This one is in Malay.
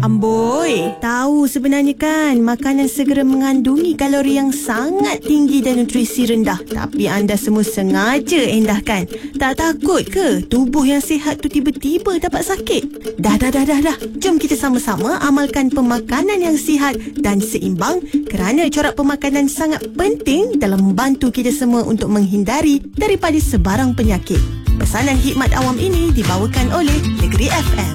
Amboi, tahu sebenarnya kan makanan segera mengandungi kalori yang sangat tinggi dan nutrisi rendah. Tapi anda semua sengaja endahkan. Tak takut ke tubuh yang sihat tu tiba-tiba dapat sakit? Dah. Jom kita sama-sama amalkan pemakanan yang sihat dan seimbang, kerana corak pemakanan sangat penting dalam membantu kita semua untuk menghindari daripada sebarang penyakit. Pesanan Hikmat Awam ini dibawakan oleh Negeri FM.